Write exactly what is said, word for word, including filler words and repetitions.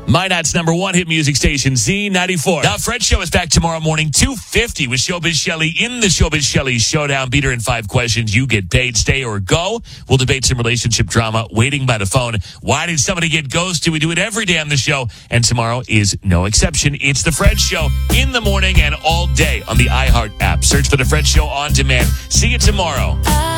Minot's number one hit music station, Z ninety-four. The Fred Show is back tomorrow morning, two fifty, with Showbiz Shelley in the Showbiz Shelley Showdown. Beat her in five questions. You get paid. Stay or go. We'll debate some relationship drama waiting by the phone. Why did somebody get ghosted? We do it every day on the show, and tomorrow is no exception. It's the Fred Show in the morning and all day on the iHeart app. Search for the Fred Show on demand. See you tomorrow.